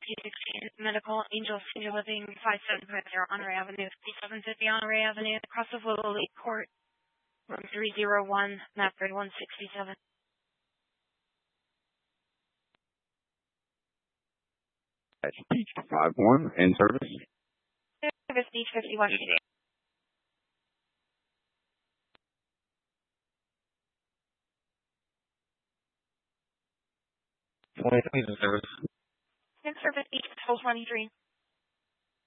Medical Angel Senior Living 5750 Honore Avenue, 5750 Honore Avenue, across of Willow Lake Court, room 301, map grid 167. That's Beach 51 in service. Service Beach 51. 23 in service. Service Beach 1223.